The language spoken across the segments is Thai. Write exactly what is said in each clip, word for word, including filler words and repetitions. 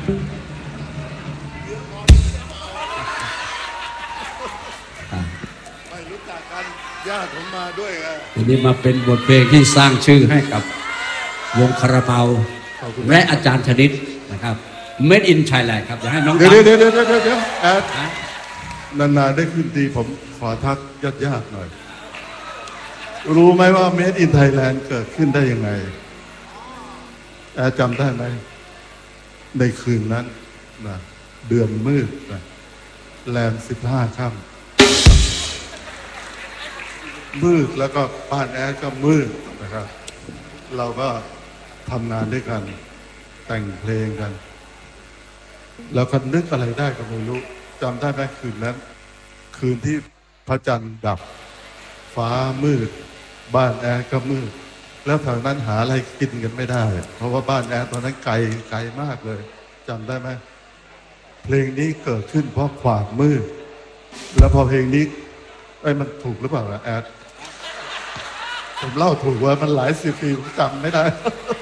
ไม่รู้จักกันญาติผมมาด้วยไงทีนี้มาเป็นบทเพลงที่สร้างชื่อให้กับวงคาราบาวและอาจารย์ชนิดนะครับ Made in Thailand ครับอยากให้น้องเดี๋ยวเดี๋ยวเดี๋ยวเดี๋ยวเดี๋ยวแอดนานๆได้ขึ้นทีผมขอทักญาติๆหน่อยรู้ไหมว่า Made in Thailand เกิดขึ้นได้ยังไงแอดจำได้ไหมในคืนนั้นนะเดือนมืดนะแรมสิบห้าค่ำมืดแล้วก็บ้านแอดก็มืดนะครับเราก็ทำงานด้วยกันแต่งเพลงกันแล้วก็นึกอะไรได้ก็ไม่รู้จำได้ไหมคืนนั้นคืนที่พระจันทร์ดับฟ้ามืดบ้านแอดก็มืดแล้วแถวนั้นหาอะไรกินกันไม่ได้เพราะว่าบ้านแอดตอนนั้นไกลไกลมากเลยจำได้ไหมเพลงนี้เกิดขึ้นเพราะความมืดแล้วพอเพลงนี้ไอ้มันถูกหรือเปล่าแอดผมเล่าถูกว่ามันหลายสิบปีผมจำไม่ได้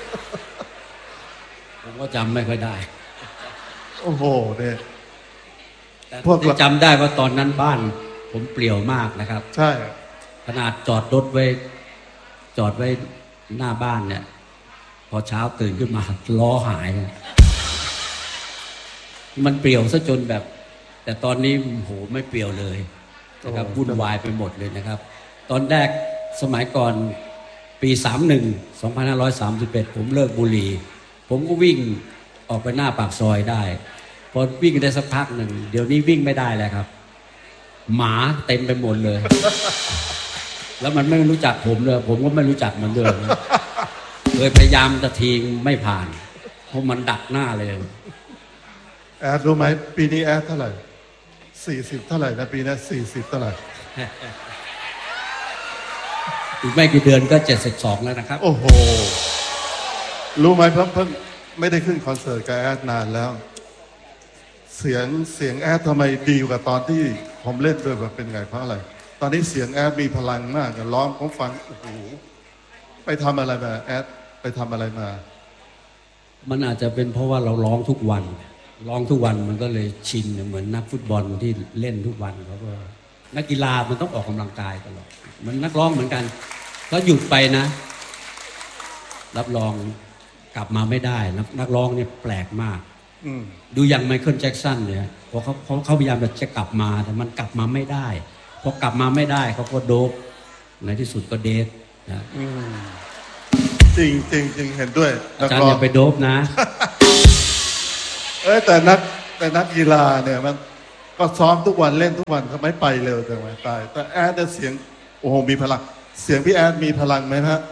ผมก็จำไม่ค่อยได้โอ้โหเนี่ยพวกจำได้ว่าตอนนั้นบ้านผมเปลี่ยวมากนะครับใช่ขนาดจอดรถไว้จอดไว้หน้าบ้านเนี่ยพอเช้าตื่นขึ้นมาล้อหายมันเปลี่ยวซะจนแบบแต่ตอนนี้โหไม่เปลี่ยวเลยนะครับวุ่นวายไปหมดเลยนะครับตอนแรกสมัยก่อนปีสามสิบเอ็ด สองพันห้าร้อยสามสิบเอ็ดผมเลิกบุหรี่ผมก็วิ่งออกไปหน้าปากซอยได้พอวิ่งได้สักพักหนึ่งเดี๋ยวนี้วิ่งไม่ได้แล้วครับหมาเต็มไปหมดเลยแล้วมันไม่รู้จักผมเลยผมก็ไม่รู้จักมันด้วยเลยพยายามจะทิ้งไม่ผ่านเพราะมันดักหน้าเลยแอดรู้ไหมปีนี้แอดเท่าไหร่สี่สิบเท่าไหร่นะปีนี้สี่สิบเท่าไหร่อีกไม่กี่เดือนก็เจ็ดสิบสองแล้วนะครับโอ้โหรู้ไหมเพิ่งเพิ่งไม่ได้ขึ้นคอนเสิร์ตกับแอดนานแล้วเสียงเสียงแอดทำไมดีกว่าตอนที่ผมเล่นด้วยแบบเป็นไงเพราะอะไรตอนนี้เสียงแอดมีพลังมากร้องผมฟังโอ้โหไปทำอะไรมาแอดไปทำอะไรมามันอาจจะเป็นเพราะว่าเราร้องทุกวันร้องทุกวันมันก็เลยชินเหมือนนักฟุตบอลที่เล่นทุกวันเขาก็นักกีฬามันต้องออกกำลังกายตลอดมันนักร้องเหมือนกันถ้าหยุดไปนะรับรองกลับมาไม่ได้นักนักร้องเนี่ยแปลกมากดูอย่างไมเคิลแจ็คสันเนี่ยพอเขาเขาเขาพยายามจะกลับมาแต่มันกลับมาไม่ได้พอกลับมาไม่ได้เขาก็โดบในที่สุดก็เดทนะจริงจริงจริงเห็นด้วยอาจารย์อย่าไปโดบนะเอ้แต่นักแต่นักกีฬาเนี่ยมันก็ซ้อมทุกวันเล่นทุกวันทำไมไปเร็วแต่ไม่ตายแต่แอดเสียงโอ้โหมีพลังเสียงพี่แอดมีพลังไหมฮะ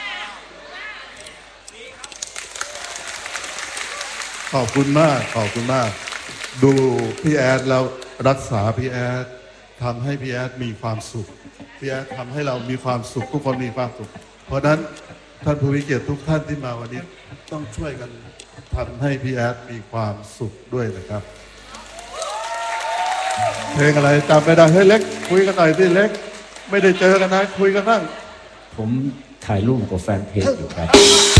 ขอบคุณมากขอบคุณมากดูพี่แอดแล้วรักษาพี่แอดทำให้พี่แอดมีความสุขพี่แอดทำให้เรามีความสุขทุกคนมีความสุขเพราะนั้นท่านผู้มีเกียรติทุกท่านที่มาวันนี้ต้องช่วยกันทำให้พี่แอดมีความสุขด้วยนะครับเพลงอะไรจำไม่ได้เฮ้ยเล็กคุยกันหน่อยที่เล็กไม่ได้เจอกันนะคุยกันบ้างผมถ่ายรูปกับแฟนเพจอยู่ครับ